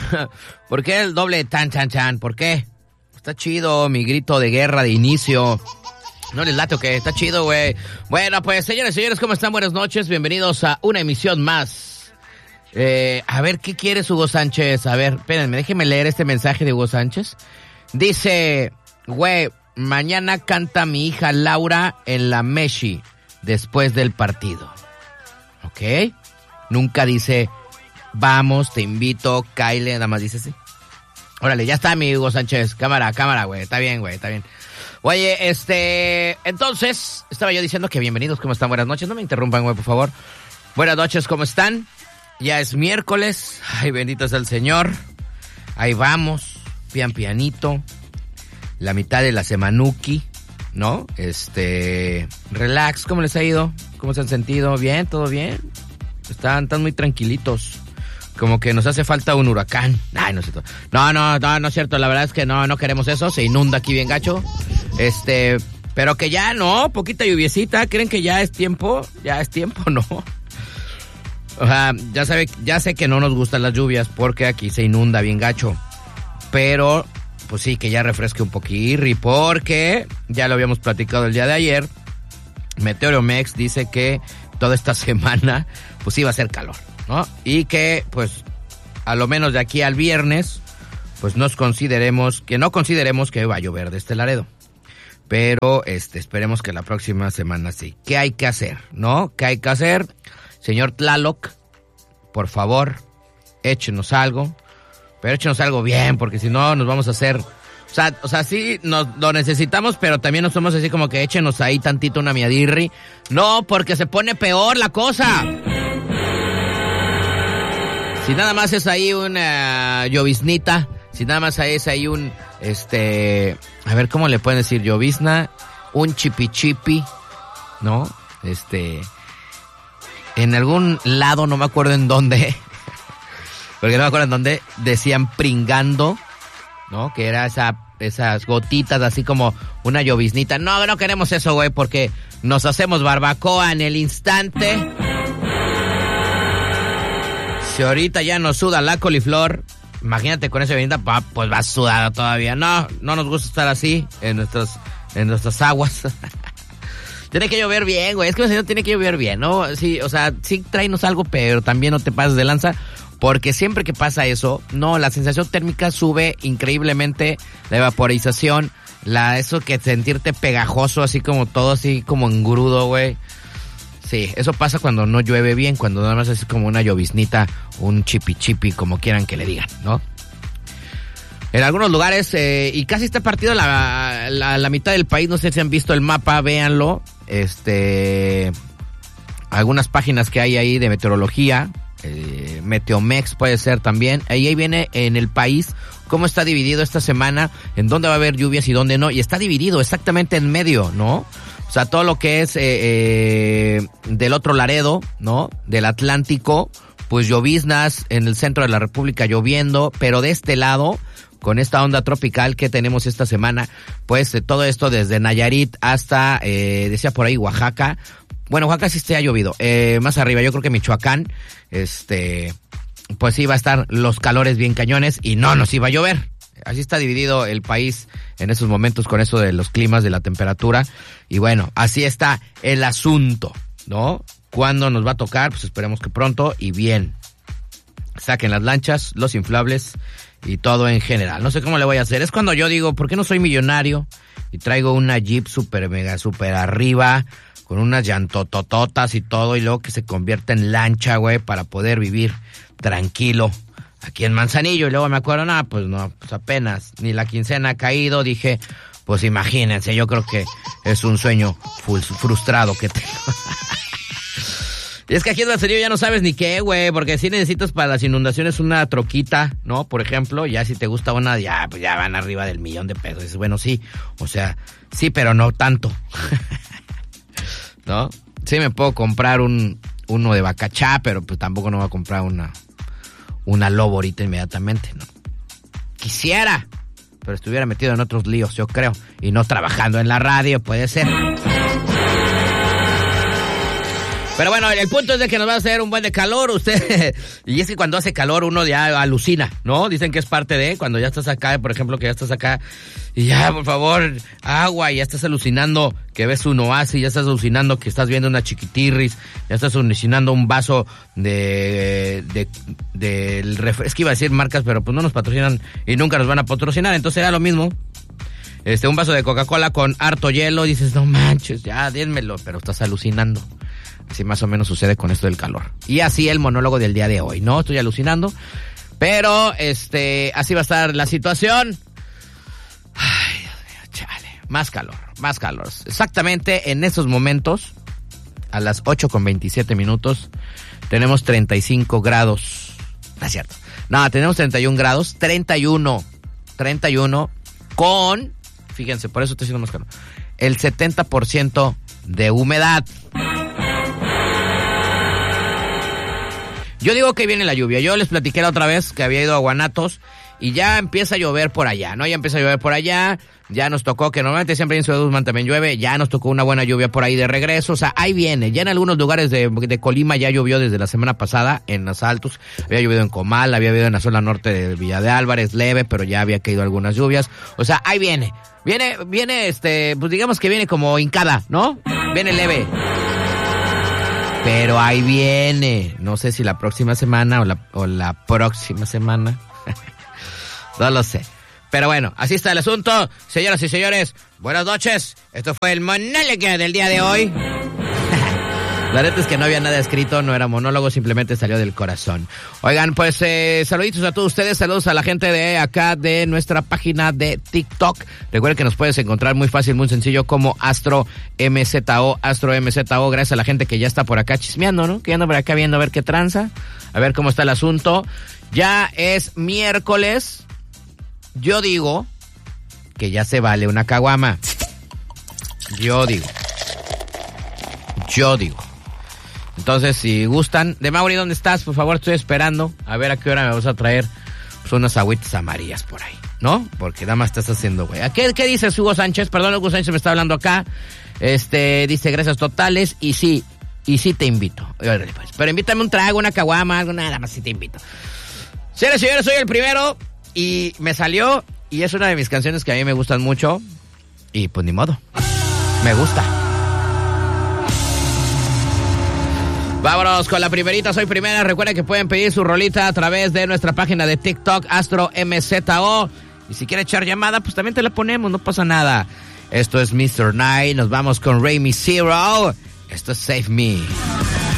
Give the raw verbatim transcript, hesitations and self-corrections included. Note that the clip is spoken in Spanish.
¿Por qué el doble tan, chan, chan? ¿Por qué? Está chido mi grito de guerra de inicio. ¿No les late o qué? Está chido, güey. Bueno, pues, señores y señores, ¿cómo están? Buenas noches. Bienvenidos a una emisión más. Eh, a ver, ¿qué quieres, Hugo Sánchez? A ver, espérenme, déjenme leer este mensaje de Hugo Sánchez. Dice, güey, mañana canta mi hija Laura en la Meshi después del partido. ¿Ok? Nunca dice, vamos, te invito, Kyle, nada más dice así. Órale, ya está mi Hugo Sánchez. Cámara, cámara, güey. Está bien, güey, está bien. Oye, este... Entonces, estaba yo diciendo que bienvenidos, ¿cómo están? Buenas noches. No me interrumpan, güey, por favor. Buenas noches, ¿cómo están? Ya es miércoles. Ay, bendito es el Señor. Ahí vamos, pian pianito. La mitad de la semanuki, ¿no? Este... Relax, ¿cómo les ha ido? ¿Cómo se han sentido? ¿Bien? ¿Todo bien? Están, están muy tranquilitos. Como que nos hace falta un huracán. Ay, no es cierto. No, no, no, no es cierto. La verdad es que no, no queremos eso. Se inunda aquí bien gacho. Este, pero que ya, no, poquita lluviecita. ¿Creen que ya es tiempo? Ya es tiempo, ¿no? O sea, ya sabe, ya sé que no nos gustan las lluvias porque aquí se inunda bien gacho. Pero, pues sí, que ya refresque un poquirri porque ya lo habíamos platicado el día de ayer. Meteoromex dice que toda esta semana, pues iba a ser calor, ¿no? Y que, pues, a lo menos de aquí al viernes, pues nos consideremos, que no consideremos que va a llover de este Laredo. Pero, este, esperemos que la próxima semana sí. ¿Qué hay que hacer, no? ¿Qué hay que hacer? Señor Tlaloc, por favor, échenos algo. Pero échenos algo bien, porque si no nos vamos a hacer... O sea, o sea, sí nos, lo necesitamos, pero también nos somos así como que échenos ahí tantito una miadirri. No, porque se pone peor la cosa. Si nada más es ahí una lloviznita, si nada más es ahí un, este, a ver, ¿cómo le pueden decir? Llovizna, un chipichipi, ¿no? Este, en algún lado, no me acuerdo en dónde, porque no me acuerdo en dónde, decían pringando, ¿no? Que era esa, esas gotitas así como una lloviznita. No, no queremos eso, güey, porque nos hacemos barbacoa en el instante. Si ahorita ya nos suda la coliflor, imagínate con esa lloviznita, pues va sudada todavía. No, no nos gusta estar así en nuestras, en nuestras aguas. Tiene que llover bien, güey. Es que no tiene que llover bien, ¿no? Sí, o sea, sí tráenos algo, pero también no te pases de lanza. Porque siempre que pasa eso, no, la sensación térmica sube increíblemente, la evaporización, la eso que sentirte pegajoso, así como todo así como engrudo, güey. Sí, eso pasa cuando no llueve bien, cuando nada más es como una lloviznita, un chipi chipi, como quieran que le digan, ¿no? En algunos lugares, eh, y casi está partido la, la, la mitad del país, no sé si han visto el mapa, véanlo, este, algunas páginas que hay ahí de meteorología, Eh, Meteomex puede ser también. Ahí, ahí viene en el país cómo está dividido esta semana, en dónde va a haber lluvias y dónde no, y está dividido exactamente en medio, ¿no? O sea, todo lo que es eh, eh, del otro Laredo, ¿no? Del Atlántico, pues lloviznas en el centro de la República lloviendo, pero de este lado, con esta onda tropical que tenemos esta semana, pues eh, todo esto desde Nayarit hasta, eh, decía por ahí, Oaxaca. Bueno, Oaxaca sí se ha llovido. Eh, más arriba, yo creo que Michoacán, este, pues iba a estar los calores bien cañones y no nos iba a llover. Así está dividido el país en esos momentos con eso de los climas, de la temperatura. Y bueno, así está el asunto, ¿no? ¿Cuándo nos va a tocar? Pues esperemos que pronto y bien. Saquen las lanchas, los inflables y todo en general. No sé cómo le voy a hacer. Es cuando yo digo, ¿por qué no soy millonario? Y traigo una Jeep super mega super arriba, con unas llantotototas y todo, y luego que se convierta en lancha, güey, para poder vivir tranquilo aquí en Manzanillo. Y luego me acuerdo, no, pues no, pues apenas, ni la quincena ha caído, dije, pues imagínense, yo creo que es un sueño frustrado que tengo. Y es que aquí en Manzanillo ya no sabes ni qué, güey, porque si necesitas para las inundaciones una troquita, ¿no? Por ejemplo, ya si te gusta una, ya, pues ya van arriba del millón de pesos. Y bueno, sí, o sea, sí, pero no tanto. ¿No? Sí me puedo comprar un uno de Bacachá, pero pues tampoco no voy a comprar una una Lobo ahorita inmediatamente, ¿no? Quisiera, pero estuviera metido en otros líos, yo creo, y no trabajando en la radio, puede ser. Pero bueno, el punto es de que nos va a hacer un buen de calor, usted, y es que cuando hace calor uno ya alucina, ¿no? Dicen que es parte de, cuando ya estás acá, por ejemplo, que ya estás acá, y ya, por favor, agua, y ya estás alucinando que ves un oasis, ya estás alucinando que estás viendo una chiquitirris, ya estás alucinando un vaso de, de, del refresco, es que iba a decir marcas, pero pues no nos patrocinan y nunca nos van a patrocinar, entonces era lo mismo. Este, un vaso de Coca-Cola con harto hielo, dices, no manches, ya, dénmelo, pero estás alucinando. Así más o menos sucede con esto del calor. Y así el monólogo del día de hoy, ¿no? Estoy alucinando, pero, este, así va a estar la situación. Ay, Dios mío, chale. Más calor, más calor. Exactamente en estos momentos, a las ocho con veintisiete minutos, tenemos treinta y cinco grados. No es cierto. No, tenemos treinta y un grados, treinta y uno, treinta y uno con... Fíjense, por eso estoy haciendo más calor. El setenta por ciento de humedad. Yo digo que viene la lluvia. Yo les platiqué la otra vez que había ido a Guanatos y ya empieza a llover por allá, ¿no? Ya empieza a llover por allá. Ya nos tocó, que normalmente siempre en Ciudad Guzmán también llueve, ya nos tocó una buena lluvia por ahí de regreso, o sea, ahí viene. Ya en algunos lugares de, de Colima ya llovió desde la semana pasada, en los Altos, había llovido en Comal, había llovido en la zona norte de Villa de Álvarez, leve, pero ya había caído algunas lluvias, o sea, ahí viene. Viene, viene, este, pues digamos que viene como hincada, ¿no? Viene leve. Pero ahí viene, no sé si la próxima semana o la, o la próxima semana, no lo sé. Pero bueno, así está el asunto. Señoras y señores, buenas noches. Esto fue el monólogo del día de hoy. La neta es que no había nada escrito, no era monólogo, simplemente salió del corazón. Oigan, pues eh, saluditos a todos ustedes, saludos a la gente de acá de nuestra página de TikTok. Recuerden que nos puedes encontrar muy fácil, muy sencillo como Astro M Z O, Astro M Z O, gracias a la gente que ya está por acá chismeando, ¿no? Que anda por acá viendo a ver qué tranza, a ver cómo está el asunto. Ya es miércoles. Yo digo que ya se vale una caguama. Yo digo. Yo digo. Entonces, si gustan... De Mauri, ¿dónde estás? Por favor, estoy esperando. A ver a qué hora me vas a traer pues, unas agüitas amarillas por ahí, ¿no? Porque nada más estás haciendo, güey. ¿Qué, ¿Qué dices, Hugo Sánchez? Perdón, Hugo Sánchez me está hablando acá. Este, dice, gracias totales. Y sí, y sí te invito. Pero invítame un trago, una caguama, algo, nada más, sí te invito. Señores y señores, soy el primero... Y me salió, y es una de mis canciones que a mí me gustan mucho, y pues ni modo, me gusta. Vámonos con la primerita, soy primera. Recuerden que pueden pedir su rolita a través de nuestra página de TikTok, Astro M Z O. Y si quiere echar llamada, pues también te la ponemos, no pasa nada. Esto es mister Night, nos vamos con Remy Zero. Esto es Save Me.